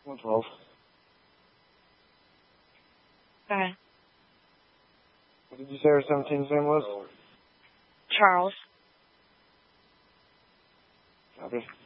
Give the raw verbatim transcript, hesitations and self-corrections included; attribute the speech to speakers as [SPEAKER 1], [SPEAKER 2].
[SPEAKER 1] one twelve.
[SPEAKER 2] Go ahead.
[SPEAKER 1] What did you say her seventeen's name was?
[SPEAKER 2] Charles.
[SPEAKER 1] Copy.